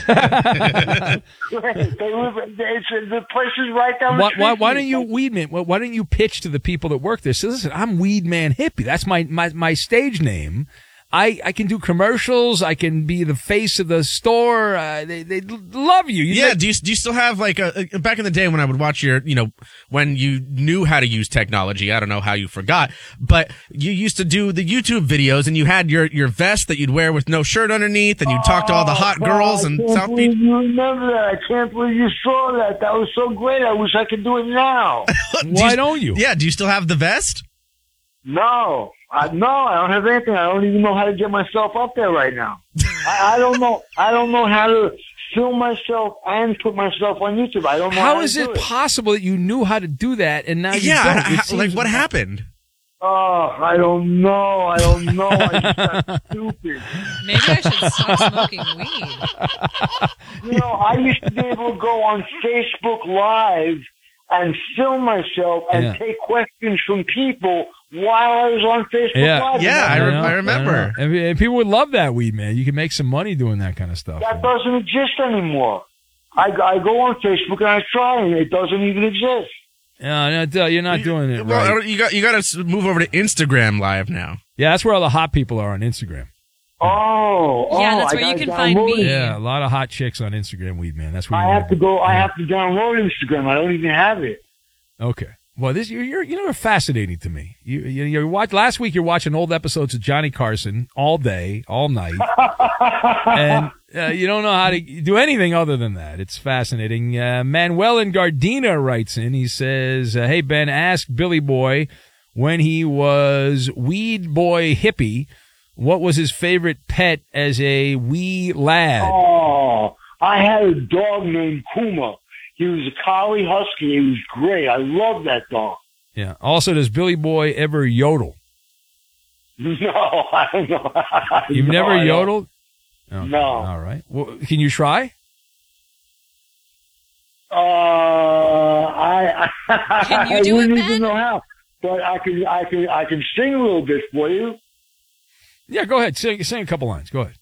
The place is right down the street. Why don't you, Weed Man? Why don't you pitch to the people that work there? Say, listen, I'm Weed Man Hippie. That's my stage name. I can do commercials. I can be the face of the store. They love you. Do you still have like back in the day when I would watch your, when you knew how to use technology, I don't know how you forgot, but you used to do the YouTube videos and you had your vest that you'd wear with no shirt underneath and you'd talk to all the hot girls and South Beach. You remember that. I can't believe you saw that. That was so great. I wish I could do it now. Why don't you? Yeah. Do you still have the vest? No. I don't have anything. I don't even know how to get myself up there right now. I don't know. I don't know how to film myself and put myself on YouTube. I don't know how is to do it possible that you knew how to do that and now you don't? Like what happened? Oh, I don't know. I just got stupid. Maybe I should stop smoking weed. I used to be able to go on Facebook Live and film myself and take questions from people while I was on Facebook Live. Yeah, I remember. And people would love that, Weed Man. You can make some money doing that kind of stuff. That doesn't exist anymore. I go on Facebook and I try, and it doesn't even exist. No, you're not doing it right. Well, you got to move over to Instagram Live now. Yeah, that's where all the hot people are on Instagram. Yeah, that's where you can find me. Yeah, a lot of hot chicks on Instagram, Weed Man. That's where I have to go. I have to download Instagram. I don't even have it. Okay. Well, you're fascinating to me. You watch last week. You're watching old episodes of Johnny Carson all day, all night, and you don't know how to do anything other than that. It's fascinating. Manuel in Gardena writes in. He says, "Hey Ben, ask Billy Boy when he was weed boy hippie, what was his favorite pet as a wee lad?" Oh, I had a dog named Kuma. He was a collie husky. He was great. I love that dog. Yeah. Also, does Billy Boy ever yodel? No, I don't know. You've never yodeled? Okay. No. All right. Well, can you try? Can you do I wouldn't it, Ben? even know how, but I can sing a little bit for you. Yeah, go ahead. Sing a couple lines. Go ahead.